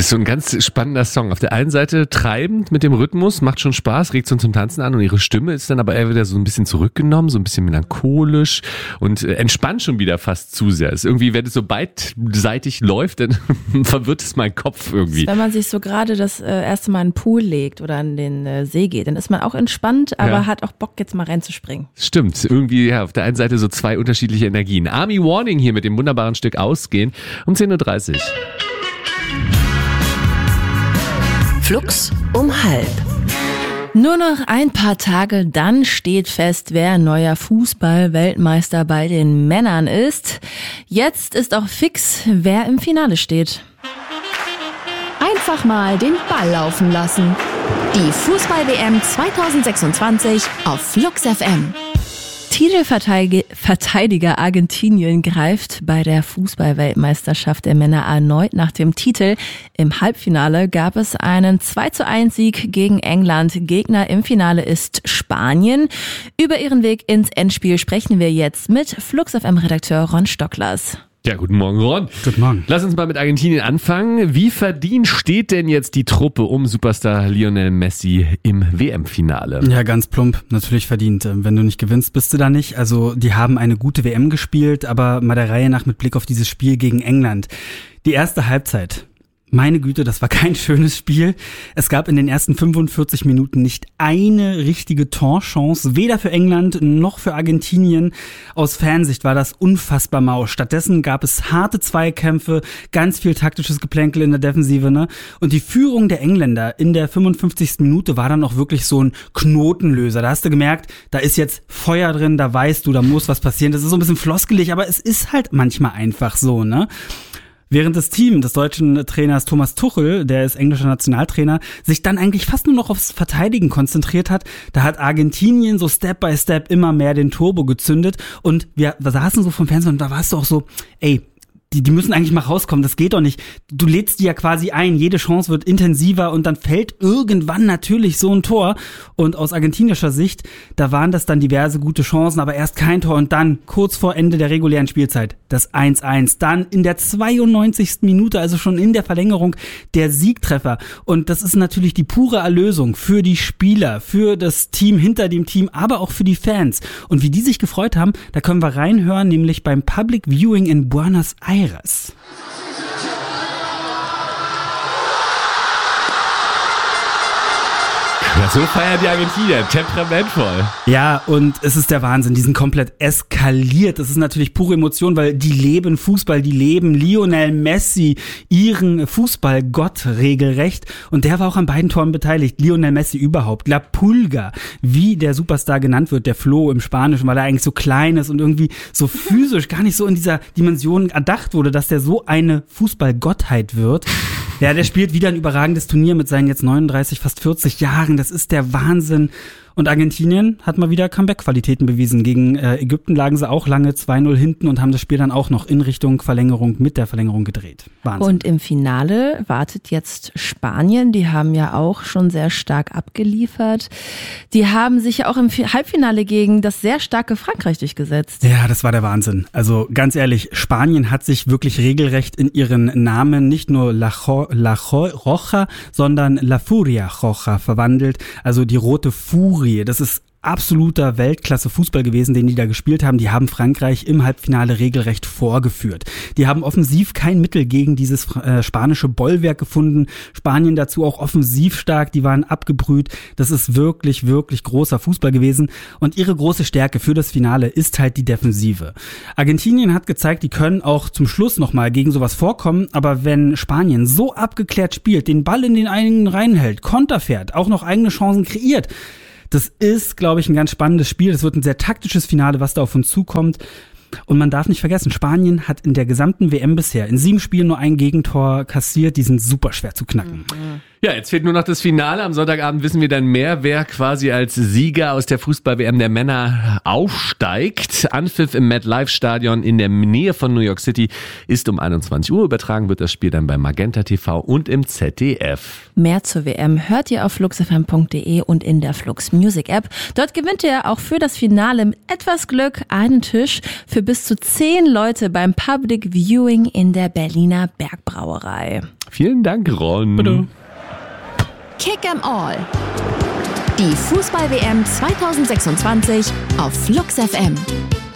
ist so ein ganz spannender Song. Auf der einen Seite treibend mit dem Rhythmus, macht schon Spaß, regt uns zum Tanzen an und ihre Stimme ist dann aber eher wieder so ein bisschen zurückgenommen, so ein bisschen melancholisch und entspannt schon wieder fast zu sehr. Ist irgendwie, wenn es so beidseitig läuft, dann verwirrt es meinen Kopf irgendwie. Wenn man sich so gerade das erste Mal in den Pool legt oder an den See geht, dann ist man auch entspannt, aber hat auch Bock, jetzt mal reinzuspringen. Stimmt, irgendwie auf der einen Seite so zwei unterschiedliche Energien. Army Warning hier mit dem wunderbaren Stück Ausgehen um 10.30 Uhr. Flux um 12:30. Nur noch ein paar Tage, dann steht fest, wer neuer Fußball-Weltmeister bei den Männern ist. Jetzt ist auch fix, wer im Finale steht. Einfach mal den Ball laufen lassen. Die Fußball-WM 2026 auf Flux FM. Titelverteidiger Argentinien greift bei der Fußball-Weltmeisterschaft der Männer erneut nach dem Titel. Im Halbfinale gab es einen 2:1-Sieg gegen England. Gegner im Finale ist Spanien. Über ihren Weg ins Endspiel sprechen wir jetzt mit Flux FM-Redakteur Ron Stocklers. Ja, guten Morgen, Ron. Guten Morgen. Lass uns mal mit Argentinien anfangen. Wie verdient steht denn jetzt die Truppe um Superstar Lionel Messi im WM-Finale? Ja, ganz plump, natürlich verdient. Wenn du nicht gewinnst, bist du da nicht. Also die haben eine gute WM gespielt, aber mal der Reihe nach mit Blick auf dieses Spiel gegen England. Die erste Halbzeit. Meine Güte, das war kein schönes Spiel. Es gab in den ersten 45 Minuten nicht eine richtige Torchance, weder für England noch für Argentinien. Aus Fansicht war das unfassbar mau. Stattdessen gab es harte Zweikämpfe, ganz viel taktisches Geplänkel in der Defensive, ne? Und die Führung der Engländer in der 55. Minute war dann auch wirklich so ein Knotenlöser. Da hast du gemerkt, da ist jetzt Feuer drin, da weißt du, da muss was passieren. Das ist so ein bisschen floskelig, aber es ist halt manchmal einfach so, ne? Während das Team des deutschen Trainers Thomas Tuchel, der ist englischer Nationaltrainer, sich dann eigentlich fast nur noch aufs Verteidigen konzentriert hat, da hat Argentinien so Step by Step immer mehr den Turbo gezündet und wir saßen so vom Fernsehen und da warst du auch so, ey, die müssen eigentlich mal rauskommen, das geht doch nicht. Du lädst die ja quasi ein, jede Chance wird intensiver und dann fällt irgendwann natürlich so ein Tor. Und aus argentinischer Sicht, da waren das dann diverse gute Chancen, aber erst kein Tor und dann kurz vor Ende der regulären Spielzeit das 1:1. Dann in der 92. Minute, also schon in der Verlängerung, der Siegtreffer. Und das ist natürlich die pure Erlösung für die Spieler, für das Team hinter dem Team, aber auch für die Fans. Und wie die sich gefreut haben, da können wir reinhören, nämlich beim Public Viewing in Buenos Aires. Ja, so feiern die Argentinier, temperamentvoll. Ja, und es ist der Wahnsinn, die sind komplett eskaliert. Das ist natürlich pure Emotion, weil die leben Fußball, die leben Lionel Messi, ihren Fußballgott regelrecht. Und der war auch an beiden Toren beteiligt, Lionel Messi überhaupt. La Pulga, wie der Superstar genannt wird, der Flo im Spanischen, weil er eigentlich so klein ist und irgendwie so physisch gar nicht so in dieser Dimension erdacht wurde, dass der so eine Fußballgottheit wird. Ja, der spielt wieder ein überragendes Turnier mit seinen jetzt 39, fast 40 Jahren. Das ist der Wahnsinn. Und Argentinien hat mal wieder Comeback-Qualitäten bewiesen. Gegen Ägypten lagen sie auch lange 2:0 hinten und haben das Spiel dann auch noch in Richtung Verlängerung, mit der Verlängerung gedreht. Wahnsinn. Und im Finale wartet jetzt Spanien. Die haben ja auch schon sehr stark abgeliefert. Die haben sich ja auch im Halbfinale gegen das sehr starke Frankreich durchgesetzt. Ja, das war der Wahnsinn. Also ganz ehrlich, Spanien hat sich wirklich regelrecht in ihren Namen nicht nur La Roja, sondern La Furia Roja verwandelt. Also die rote Furie. Das ist absoluter Weltklasse-Fußball gewesen, den die da gespielt haben. Die haben Frankreich im Halbfinale regelrecht vorgeführt. Die haben offensiv kein Mittel gegen dieses spanische Bollwerk gefunden. Spanien dazu auch offensiv stark, die waren abgebrüht. Das ist wirklich, wirklich großer Fußball gewesen. Und ihre große Stärke für das Finale ist halt die Defensive. Argentinien hat gezeigt, die können auch zum Schluss nochmal gegen sowas vorkommen. Aber wenn Spanien so abgeklärt spielt, den Ball in den eigenen Reihen hält, Konter fährt, auch noch eigene Chancen kreiert, das ist, glaube ich, ein ganz spannendes Spiel. Das wird ein sehr taktisches Finale, was da auf uns zukommt. Und man darf nicht vergessen, Spanien hat in der gesamten WM bisher in 7 Spielen nur ein Gegentor kassiert. Die sind super schwer zu knacken. Ja, jetzt fehlt nur noch das Finale. Am Sonntagabend wissen wir dann mehr, wer quasi als Sieger aus der Fußball-WM der Männer aufsteigt. Anpfiff im MetLife-Stadion in der Nähe von New York City ist um 21 Uhr. Übertragen wird das Spiel dann bei Magenta TV und im ZDF. Mehr zur WM hört ihr auf fluxfm.de und in der Flux Music App. Dort gewinnt ihr auch für das Finale mit etwas Glück einen Tisch für bis zu 10 Leute beim Public Viewing in der Berliner Bergbrauerei. Vielen Dank, Ron. Bitte. Kick 'em All. Die Fußball-WM 2026 auf Flux FM.